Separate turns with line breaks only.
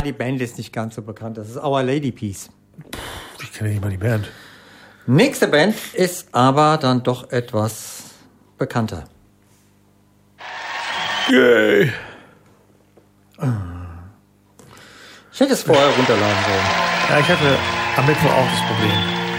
die Band ist nicht ganz so bekannt. Das ist Our Lady Peace.
Ich kenne nicht mal die Band.
Nächste Band ist aber dann doch etwas bekannter.
Yay!
Ich hätte es vorher runterladen sollen.
Ja, ich hatte am Mittwoch auch das Problem.